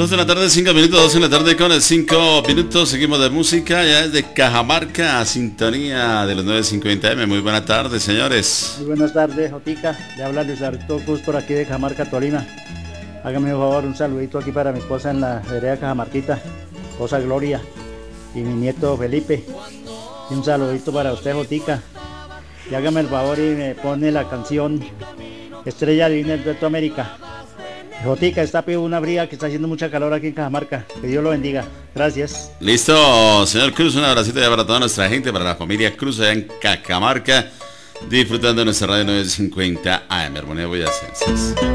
2 de la tarde, 5 minutos, 2 de la tarde con 5 minutos, seguimos de música, ya desde Cajamarca, a sintonía de los 9:50 AM. Muy buenas tardes, señores. Muy buenas tardes, Jotica, le habla Luis Alberto Cruz por aquí de Cajamarca, Tolima. Hágame un favor, un saludito aquí para mi esposa en la vereda Cajamarquita, esposa Gloria, y mi nieto Felipe. Y un saludito para usted, Jotica. Y hágame el favor y me pone la canción Estrella Divina del Dueto América. Jotica, está pidiendo una briga que está haciendo mucha calor aquí en Cajamarca. Que Dios lo bendiga. Gracias. Listo, señor Cruz, un abracito ya para toda nuestra gente, para la familia Cruz allá en Cajamarca, disfrutando de nuestra radio 950 AM, Armonía Boyacenses.